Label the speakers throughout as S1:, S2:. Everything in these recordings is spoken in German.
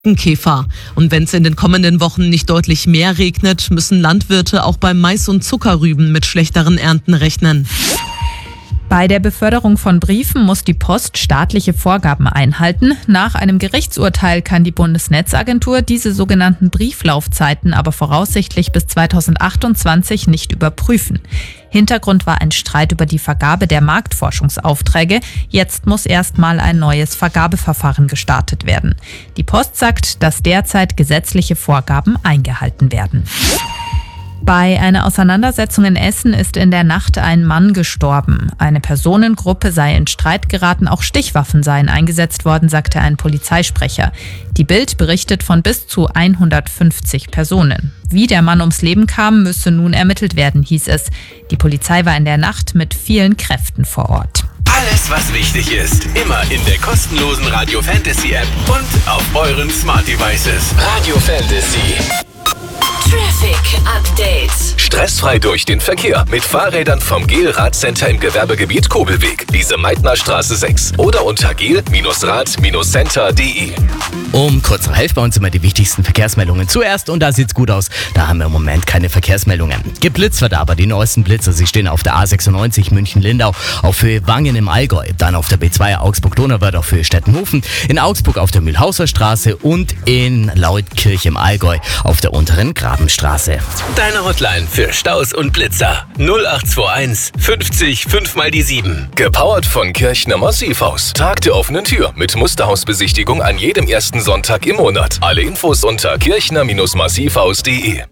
S1: Käfer. Und wenn es in den kommenden Wochen nicht deutlich mehr regnet, müssen Landwirte auch beim Mais und Zuckerrüben mit schlechteren Ernten rechnen.
S2: Bei der Beförderung von Briefen muss die Post staatliche Vorgaben einhalten. Nach einem Gerichtsurteil kann die Bundesnetzagentur diese sogenannten Brieflaufzeiten aber voraussichtlich bis 2028 nicht überprüfen. Hintergrund war ein Streit über die Vergabe der Marktforschungsaufträge. Jetzt muss erstmal ein neues Vergabeverfahren gestartet werden. Die Post sagt, dass derzeit gesetzliche Vorgaben eingehalten werden. Bei einer Auseinandersetzung in Essen ist in der Nacht ein Mann gestorben. Eine Personengruppe sei in Streit geraten, auch Stichwaffen seien eingesetzt worden, sagte ein Polizeisprecher. Die Bild berichtet von bis zu 150 Personen. Wie der Mann ums Leben kam, müsse nun ermittelt werden, hieß es. Die Polizei war in der Nacht mit vielen Kräften vor Ort.
S3: Alles, was wichtig ist, immer in der kostenlosen Radio Fantasy App und auf euren Smart Devices. Radio Fantasy.
S4: Traffic Update.
S3: Stressfrei durch den Verkehr mit Fahrrädern vom GEL-Radcenter im Gewerbegebiet Kobelweg, Lise-Meitner-Straße 6 oder unter gel-rad-center.de.
S5: Um kurz nach 11 bei uns immer die wichtigsten Verkehrsmeldungen zuerst und da sieht's gut aus. Da haben wir im Moment keine Verkehrsmeldungen. Geblitzt wird aber die neuesten Blitze. Sie stehen auf der A96 München-Lindau, auf Höhe Wangen im Allgäu. Dann auf der B2 Augsburg-Donauwörth auf Höhe Stettenhofen. In Augsburg auf der Mühlhauser Straße und in Lautkirch im Allgäu auf der unteren Grabenstraße.
S3: Deine Hotline für Staus und Blitzer 0821 50 5 mal die 7. Gepowert von Kirchner Massivhaus. Tag der offenen Tür mit Musterhausbesichtigung an jedem ersten Sonntag im Monat. Alle Infos unter kirchner-massivhaus.de.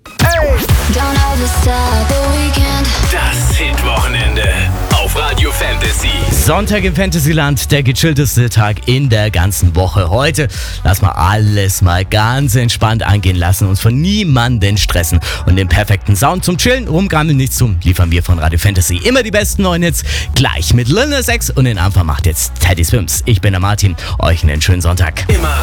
S3: Das Hitwochenende auf Radio Fantasy.
S5: Sonntag im Fantasyland, der gechillteste Tag in der ganzen Woche. Heute lass mal alles mal ganz entspannt angehen lassen, uns von niemanden stressen und den perfekten Sound zum Chillen, rumgammeln nichts zum, liefern wir von Radio Fantasy. Immer die besten neuen Hits, gleich mit Lil Nas X und den Anfang macht jetzt Teddy Swims. Ich bin der Martin, euch einen schönen Sonntag.
S3: Immer